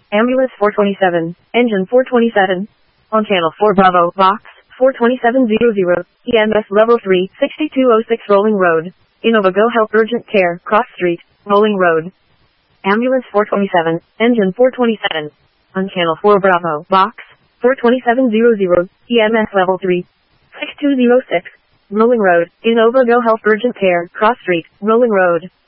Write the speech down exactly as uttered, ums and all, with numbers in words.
Ambulance four twenty-seven, engine four twenty-seven. On channel four Bravo, box four twenty-seven hundred, E M S level three, sixty-two oh six Rolling Road. Innova Go Help Urgent Care, Cross Street, Rolling Road. Ambulance four twenty-seven, engine four twenty-seven. On channel four Bravo, box four twenty-seven hundred, E M S level three, sixty-two oh six, Rolling Road. Innova Go Help Urgent Care, Cross Street, Rolling Road.